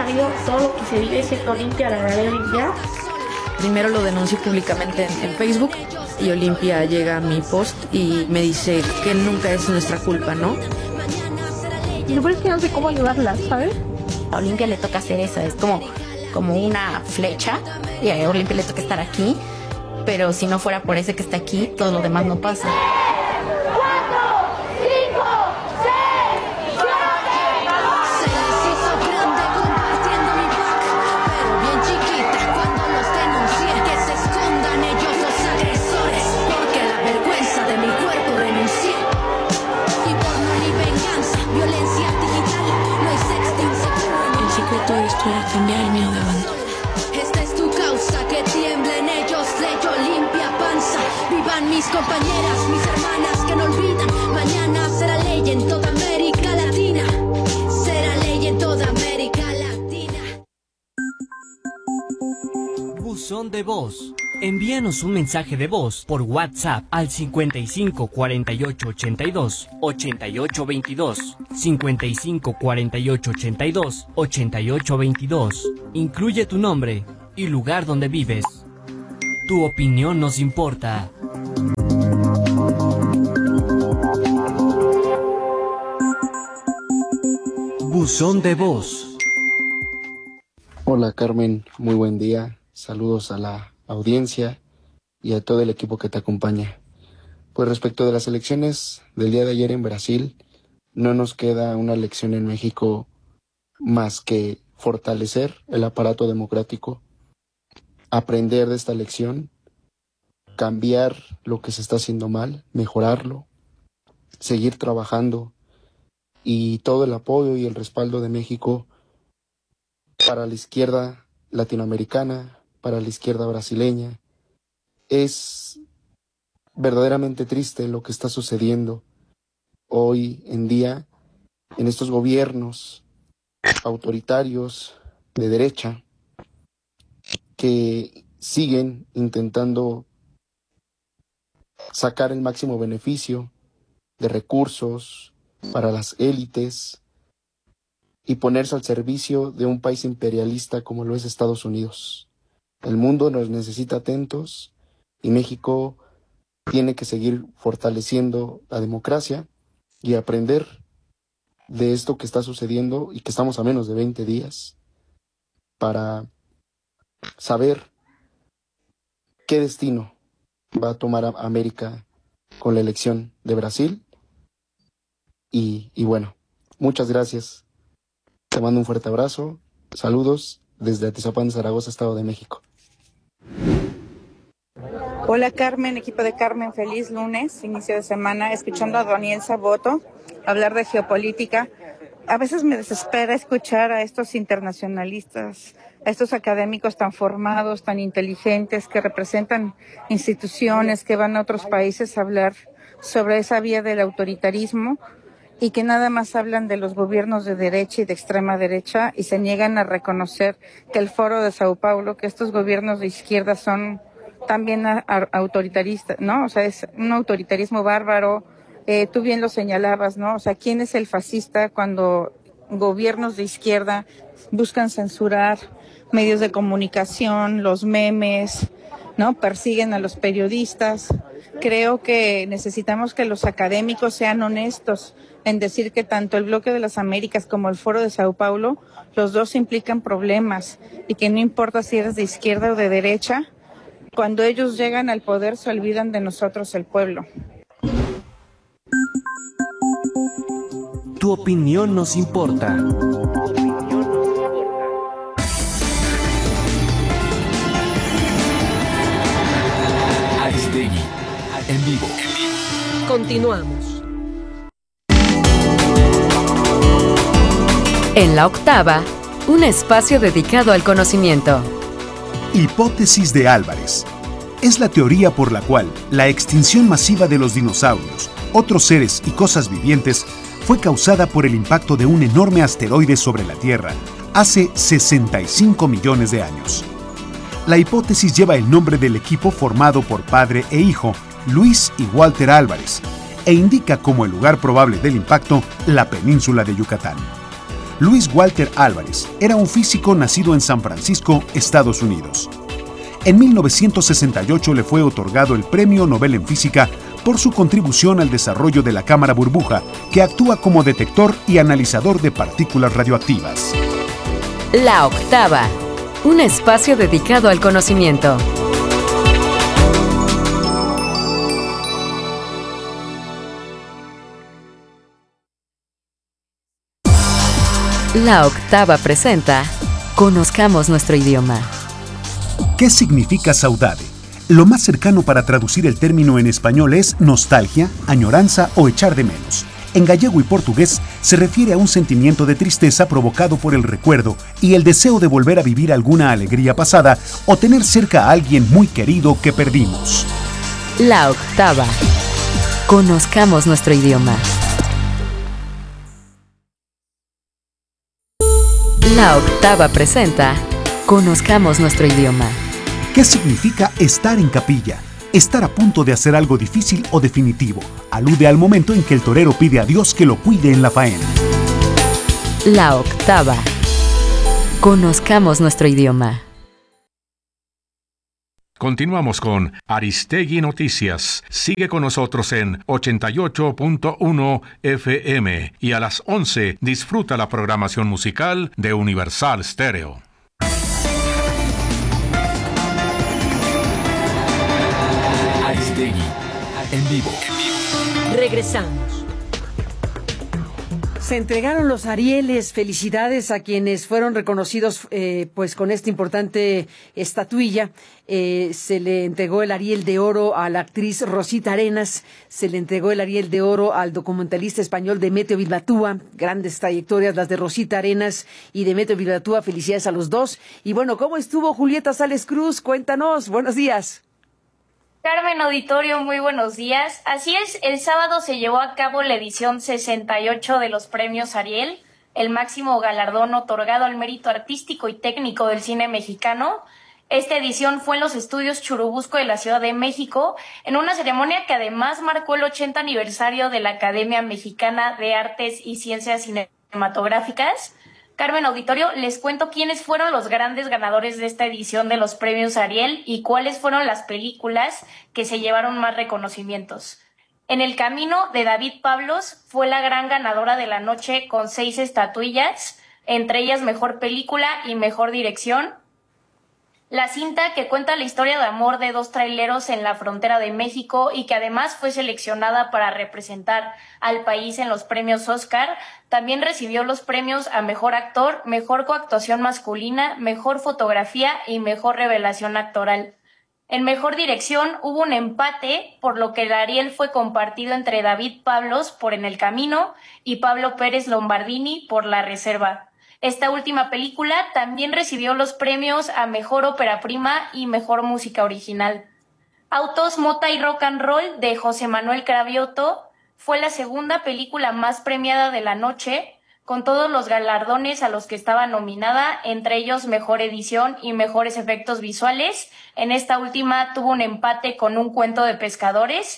sabido todo lo que se vive siendo Olimpia, la verdadera Olimpia. Primero lo denuncio públicamente en Facebook y Olimpia llega a mi post y me dice que nunca es nuestra culpa, ¿no? Y lo peor es que no sé cómo ayudarla, ¿sabes? A Olimpia le toca hacer eso, es como una flecha y a Olimpia le toca estar aquí, pero si no fuera por ese que está aquí, todo lo demás no pasa. Cambiar el miedo de banda. Esta es tu causa, que tiemblen ellos, sello limpia panza. Vivan mis compañeras, mis hermanas que no olvidan. Mañana será ley en toda América Latina. Será ley en toda América Latina. Buzón de voz. Envíanos un mensaje de voz por WhatsApp al 55 48 82 88 22. 55 48 82 88 22. Incluye tu nombre y lugar donde vives. Tu opinión nos importa. Buzón de voz. Hola Carmen, muy buen día. Saludos a la audiencia y a todo el equipo que te acompaña. Pues respecto de las elecciones del día de ayer en Brasil, no nos queda una lección en México más que fortalecer el aparato democrático, aprender de esta lección, cambiar lo que se está haciendo mal, mejorarlo, seguir trabajando y todo el apoyo y el respaldo de México para la izquierda latinoamericana, para la izquierda brasileña. Es verdaderamente triste lo que está sucediendo hoy en día en estos gobiernos autoritarios de derecha que siguen intentando sacar el máximo beneficio de recursos para las élites y ponerse al servicio de un país imperialista como lo es Estados Unidos. El mundo nos necesita atentos y México tiene que seguir fortaleciendo la democracia y aprender de esto que está sucediendo y que estamos a menos de 20 días para saber qué destino va a tomar América con la elección de Brasil. Y bueno, muchas gracias. Te mando un fuerte abrazo. Saludos desde Atizapán, Zaragoza, Estado de México. Hola Carmen, equipo de Carmen, feliz lunes, inicio de semana, escuchando a Daniel Saboto hablar de geopolítica. A veces me desespera escuchar a estos internacionalistas, a estos académicos tan formados, tan inteligentes, que representan instituciones, que van a otros países a hablar sobre esa vía del autoritarismo y que nada más hablan de los gobiernos de derecha y de extrema derecha y se niegan a reconocer que el Foro de Sao Paulo, que estos gobiernos de izquierda son también autoritaristas, ¿no? O sea, es un autoritarismo bárbaro. Tú bien lo señalabas, ¿no? O sea, ¿quién es el fascista cuando gobiernos de izquierda buscan censurar medios de comunicación, los memes, ¿no? Persiguen a los periodistas. Creo que necesitamos que los académicos sean honestos en decir que tanto el Bloque de las Américas como el Foro de Sao Paulo, los dos implican problemas y que no importa si eres de izquierda o de derecha, cuando ellos llegan al poder se olvidan de nosotros, el pueblo. Tu opinión nos importa. Aristegui, en vivo. Continuamos. En la octava, un espacio dedicado al conocimiento. Hipótesis de Álvarez. Es la teoría por la cual la extinción masiva de los dinosaurios, otros seres y cosas vivientes fue causada por el impacto de un enorme asteroide sobre la Tierra hace 65 millones de años. La hipótesis lleva el nombre del equipo formado por padre e hijo, Luis y Walter Álvarez, e indica como el lugar probable del impacto la península de Yucatán. Luis Walter Álvarez era un físico nacido en San Francisco, Estados Unidos. En 1968 le fue otorgado el Premio Nobel en Física por su contribución al desarrollo de la cámara burbuja, que actúa como detector y analizador de partículas radioactivas. La Octava, un espacio dedicado al conocimiento. La Octava presenta Conozcamos nuestro idioma. ¿Qué significa saudade? Lo más cercano para traducir el término en español es nostalgia, añoranza o echar de menos. En gallego y portugués se refiere a un sentimiento de tristeza provocado por el recuerdo y el deseo de volver a vivir alguna alegría pasada o tener cerca a alguien muy querido que perdimos. La Octava. Conozcamos nuestro idioma. La Octava presenta Conozcamos nuestro idioma. ¿Qué significa estar en capilla? Estar a punto de hacer algo difícil o definitivo. Alude al momento en que el torero pide a Dios que lo cuide en la faena. La Octava. Conozcamos nuestro idioma. Continuamos con Aristegui Noticias. Sigue con nosotros en 88.1 FM y a las 11 disfruta la programación musical de Universal Stereo. Aristegui, en vivo. Regresamos. Se entregaron los Arieles. Felicidades a quienes fueron reconocidos pues con esta importante estatuilla. Se le entregó el Ariel de Oro a la actriz Rosita Arenas, se le entregó el Ariel de Oro al documentalista español Demetrio Bilbatúa. Grandes trayectorias las de Rosita Arenas y Demetrio Bilbatúa. Felicidades a los dos. Y bueno, ¿cómo estuvo Julieta Sales Cruz? Cuéntanos. Buenos días. Carmen Auditorio, muy buenos días. Así es, el sábado se llevó a cabo la edición 68 de los premios Ariel, el máximo galardón otorgado al mérito artístico y técnico del cine mexicano. Esta edición fue en los estudios Churubusco de la Ciudad de México, en una ceremonia que además marcó el 80 aniversario de la Academia Mexicana de Artes y Ciencias Cinematográficas. Carmen Auditorio, les cuento quiénes fueron los grandes ganadores de esta edición de los premios Ariel y cuáles fueron las películas que se llevaron más reconocimientos. En el camino de David Pablos fue la gran ganadora de la noche con 6 estatuillas, entre ellas Mejor Película y Mejor Dirección. La cinta que cuenta la historia de amor de 2 traileros en la frontera de México y que además fue seleccionada para representar al país en los premios Oscar, también recibió los premios a Mejor Actor, Mejor Coactuación Masculina, Mejor Fotografía y Mejor Revelación Actoral. En Mejor Dirección hubo un empate, por lo que el Ariel fue compartido entre David Pablos por En el Camino y Pablo Pérez Lombardini por La Reserva. Esta última película también recibió los premios a Mejor Ópera Prima y Mejor Música Original. Autos, Mota y Rock and Roll de José Manuel Cravioto fue la segunda película más premiada de la noche, con todos los galardones a los que estaba nominada, entre ellos Mejor Edición y Mejores Efectos Visuales. En esta última tuvo un empate con Un Cuento de Pescadores.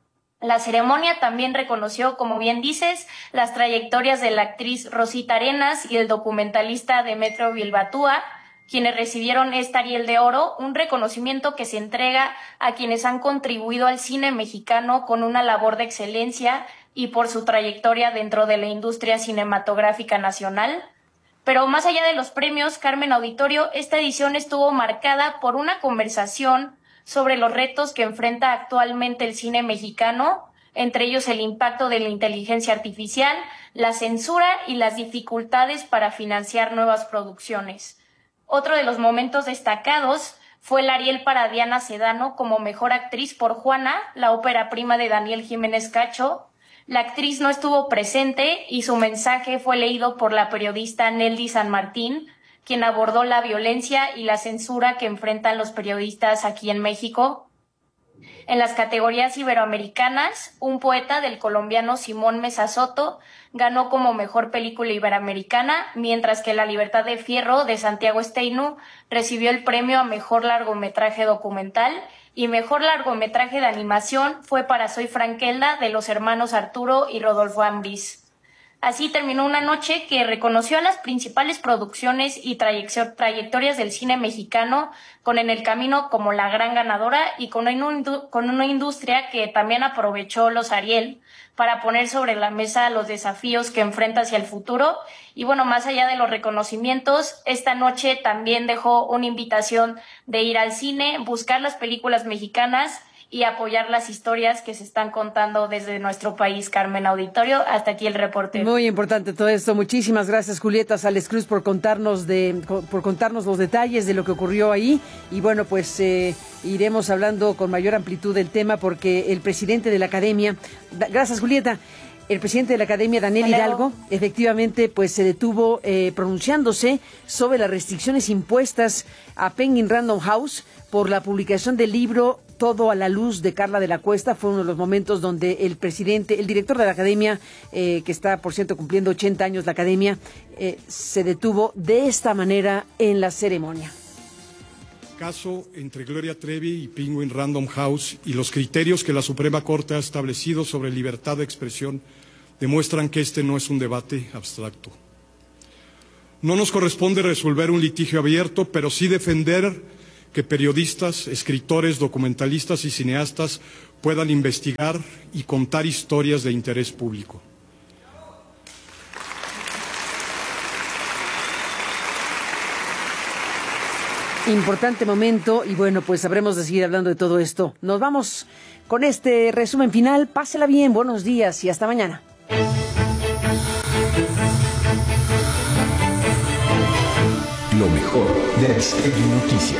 La ceremonia también reconoció, como bien dices, las trayectorias de la actriz Rosita Arenas y el documentalista Demetrio Bilbatúa, quienes recibieron este Ariel de Oro, un reconocimiento que se entrega a quienes han contribuido al cine mexicano con una labor de excelencia y por su trayectoria dentro de la industria cinematográfica nacional. Pero más allá de los premios, Carmen Auditorio, esta edición estuvo marcada por una conversación sobre los retos que enfrenta actualmente el cine mexicano, entre ellos el impacto de la inteligencia artificial, la censura y las dificultades para financiar nuevas producciones. Otro de los momentos destacados fue el Ariel para Diana Sedano como Mejor Actriz por Juana, la ópera prima de Daniel Jiménez Cacho. La actriz no estuvo presente y su mensaje fue leído por la periodista Nelly San Martín, quien abordó la violencia y la censura que enfrentan los periodistas aquí en México. En las categorías iberoamericanas, un poeta del colombiano Simón Mesa Soto ganó como Mejor Película Iberoamericana, mientras que La Libertad de Fierro de Santiago Steinu recibió el premio a Mejor Largometraje Documental y Mejor Largometraje de Animación fue para Soy Frankelda de los hermanos Arturo y Rodolfo Ambriz. Así terminó una noche que reconoció a las principales producciones y trayectorias del cine mexicano, con En el Camino como la gran ganadora y con una industria que también aprovechó los Ariel para poner sobre la mesa los desafíos que enfrenta hacia el futuro. Y bueno, más allá de los reconocimientos, esta noche también dejó una invitación de ir al cine, buscar las películas mexicanas y apoyar las historias que se están contando desde nuestro país. Carmen, auditorio, hasta aquí el reporte. Muy importante todo esto. Muchísimas gracias, Julieta Sales Cruz, por contarnos los detalles de lo que ocurrió ahí. Y bueno, pues iremos hablando con mayor amplitud del tema, porque el presidente de la Academia, gracias, Julieta, el presidente de la Academia, Daniel Hidalgo, efectivamente, pues se detuvo pronunciándose sobre las restricciones impuestas a Penguin Random House por la publicación del libro Todo a la luz de Carla de la Cuesta. Fue uno de los momentos donde el director de la Academia, que está, por cierto, cumpliendo 80 años la Academia, se detuvo de esta manera en la ceremonia. Caso entre Gloria Trevi y Penguin Random House y los criterios que la Suprema Corte ha establecido sobre libertad de expresión demuestran que este no es un debate abstracto. No nos corresponde resolver un litigio abierto, pero sí defender que periodistas, escritores, documentalistas y cineastas puedan investigar y contar historias de interés público. Importante momento, y bueno, pues sabremos de seguir hablando de todo esto. Nos vamos con este resumen final. Pásela bien, buenos días y hasta mañana. Lo mejor de Aristegui Noticias.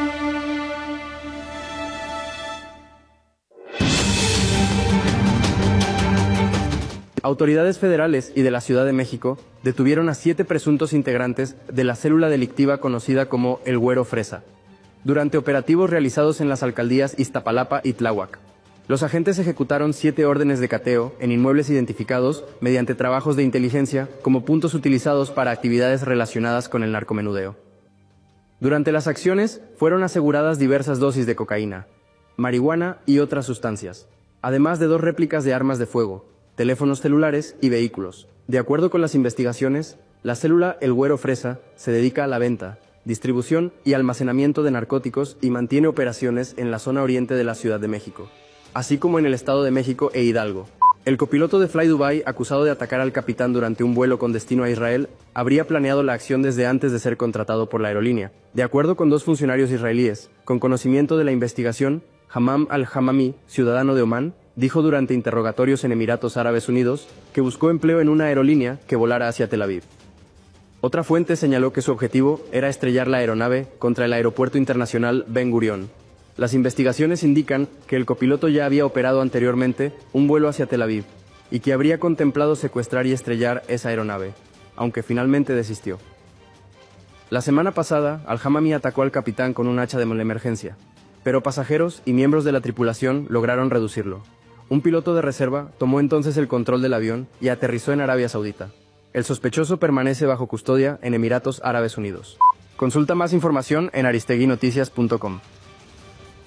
Autoridades federales y de la Ciudad de México detuvieron a 7 presuntos integrantes de la célula delictiva conocida como el Güero Fresa, durante operativos realizados en las alcaldías Iztapalapa y Tláhuac. Los agentes ejecutaron 7 órdenes de cateo en inmuebles identificados mediante trabajos de inteligencia como puntos utilizados para actividades relacionadas con el narcomenudeo. Durante las acciones fueron aseguradas diversas dosis de cocaína, marihuana y otras sustancias, además de 2 réplicas de armas de fuego, teléfonos celulares y vehículos. De acuerdo con las investigaciones, la célula El Güero Fresa se dedica a la venta, distribución y almacenamiento de narcóticos y mantiene operaciones en la zona oriente de la Ciudad de México, así como en el Estado de México e Hidalgo. El copiloto de Fly Dubai, acusado de atacar al capitán durante un vuelo con destino a Israel, habría planeado la acción desde antes de ser contratado por la aerolínea. De acuerdo con 2 funcionarios israelíes, con conocimiento de la investigación, Hammam al-Hamami, ciudadano de Omán, dijo durante interrogatorios en Emiratos Árabes Unidos que buscó empleo en una aerolínea que volara hacia Tel Aviv. Otra fuente señaló que su objetivo era estrellar la aeronave contra el Aeropuerto Internacional Ben Gurión. Las investigaciones indican que el copiloto ya había operado anteriormente un vuelo hacia Tel Aviv y que habría contemplado secuestrar y estrellar esa aeronave, aunque finalmente desistió. La semana pasada, al-Hamami atacó al capitán con un hacha de emergencia, pero pasajeros y miembros de la tripulación lograron reducirlo. Un piloto de reserva tomó entonces el control del avión y aterrizó en Arabia Saudita. El sospechoso permanece bajo custodia en Emiratos Árabes Unidos. Consulta más información en aristeguinoticias.com.